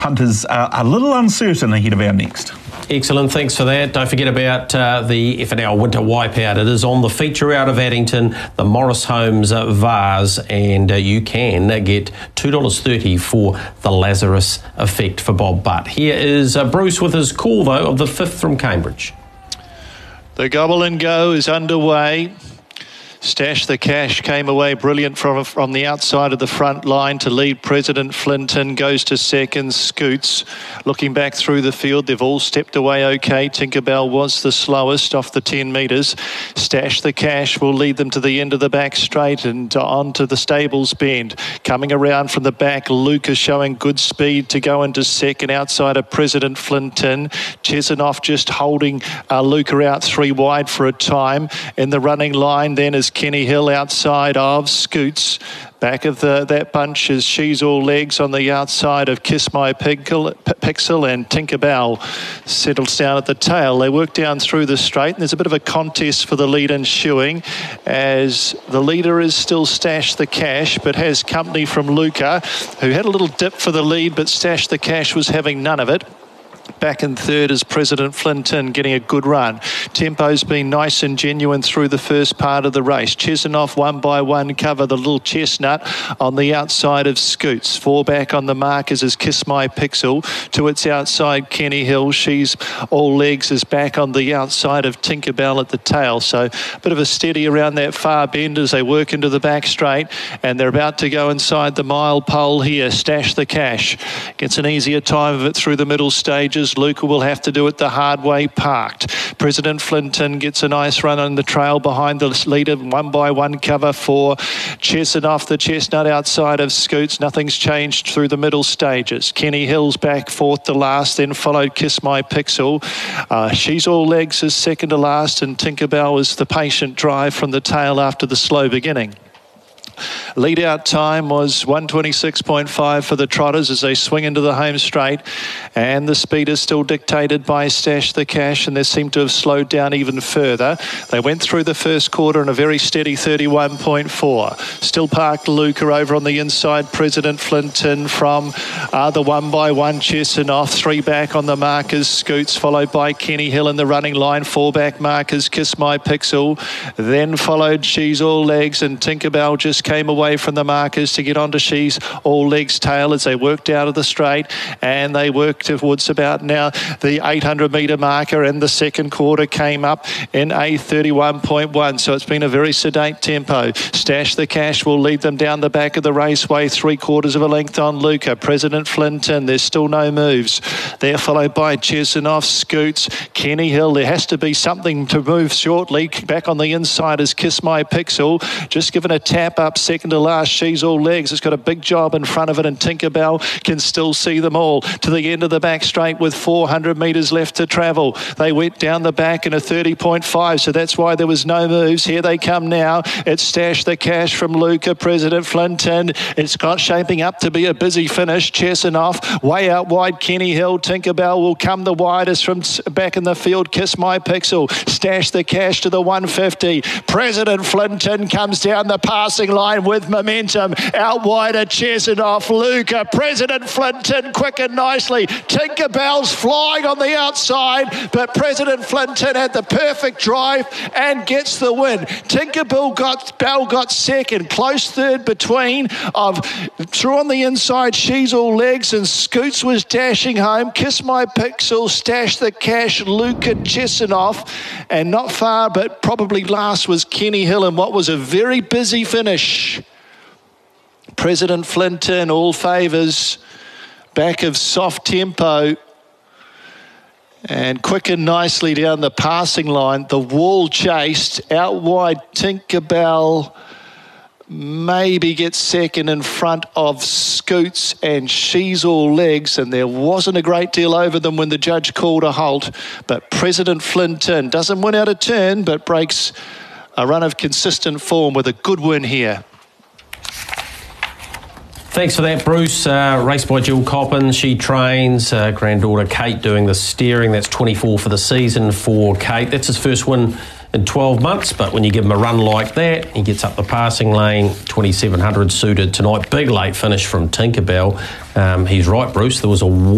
Punters are a little uncertain ahead of our next. Excellent, thanks for that. Don't forget about the FNL Winter Wipeout. It is on the feature out of Addington, the Morris Homes Vase, and you can get $2.30 for the Lazarus Effect for Bob Butt. Here is Bruce with his call, though, of the 5th from Cambridge. The Gobble and Go is underway. Stash the Cash came away brilliant from the outside of the front line to lead President Flinton. Goes to second. Scoots looking back through the field. They've all stepped away okay. Tinkerbell was the slowest off the 10 metres. Stash the Cash will lead them to the end of the back straight and on to the Stables Bend. Coming around from the back, Luca showing good speed to go into second outside of President Flinton. Chesanoff just holding Luca out 3 wide for a time. In the running line then is Kenny Hill outside of Scoots. Back of that bunch is She's All Legs on the outside of Kiss My Pixel, and Tinkerbell settles down at the tail. They work down through the straight, and there's a bit of a contest for the lead in shoeing, as the leader is still Stash the Cash, but has company from Luca, who had a little dip for the lead, but Stash the Cash was having none of it. Back in third is President Flinton, getting a good run. Tempo's been nice and genuine through the first part of the race. Chesanoff 1 by 1 cover, the little chestnut on the outside of Scoots. 4 back on the markers is Kiss My Pixel. To its outside, Kenny Hill. She's All Legs is back on the outside of Tinkerbell at the tail. So a bit of a steady around that far bend as they work into the back straight, and they're about to go inside the mile pole here. Stash the Cash gets an easier time of it through the middle stages. Luca will have to do it the hard way, parked. President Flinton gets a nice run on the trail behind the leader. 1 by 1 cover for Chesanoff, the chestnut outside of Scoots. Nothing's changed through the middle stages. Kenny Hill's back 4th to last, then followed Kiss My Pixel. She's All Legs is 2nd to last, and Tinkerbell is the patient drive from the tail after the slow beginning. Lead out time was 1:26.5 for the Trotters as they swing into the home straight, and the speed is still dictated by Stash the Cash, and they seem to have slowed down even further. They went through the first quarter in a very steady 31.4. Still parked Luca over on the inside. President Flinton from the 1 by 1 Chesanoff. 3 back on the markers Scoots, followed by Kenny Hill in the running line. 4 back markers Kiss My Pixel, then followed She's All Legs, and Tinkerbell just came away from the markers to get onto She's All Legs tail as they worked out of the straight, and they worked towards about now the 800 metre marker, and the second quarter came up in a 31.1. So it's been a very sedate tempo. Stash the Cash will lead them down the back of the raceway, 3/4 of a length on Luca. President Flinton, there's still no moves. They're followed by Chesanoff, Scoots, Kenny Hill. There has to be something to move shortly. Back on the inside is Kiss My Pixel, just given a tap up. 2nd to last, She's All Legs. It's got a big job in front of it, and Tinkerbell can still see them all to the end of the back straight with 400 metres left to travel. They went down the back in a 30.5, so that's why there was no moves. Here they come now. It's Stash the Cash from Luca, President Flinton. It's got shaping up to be a busy finish. Chesanoff way out wide. Kenny Hill. Tinkerbell will come the widest from back in the field. Kiss My Pixel. Stash the Cash to the 150. President Flinton comes down the passing line with momentum. Out wider, Chesanoff, Luca, President Flinton, quick and nicely. Tinkerbell's flying on the outside, but President Flinton had the perfect drive and gets the win. Tinkerbell got second, close third between through on the inside, She's All Legs, and Scoots was dashing home. Kiss My Pixel, Stash the Cash, Luca, Chesanoff, and not far, but probably last was Kenny Hill in what was a very busy finish. President Flinton, all favours, back of soft tempo, and quick and nicely down the passing line. The wall chased, out wide Tinkerbell maybe gets second in front of Scoots and She's All Legs, and there wasn't a great deal over them when the judge called a halt, but President Flinton doesn't win out of turn, but breaks a run of consistent form with a good win here. Thanks for that, Bruce. Raced by Jill Coppin. She trains. Granddaughter Kate doing the steering. That's 24 for the season for Kate. That's his first win in 12 months, but when you give him a run like that, he gets up the passing lane. 2700 suited tonight. Big late finish from Tinkerbell. He's right, Bruce. There was a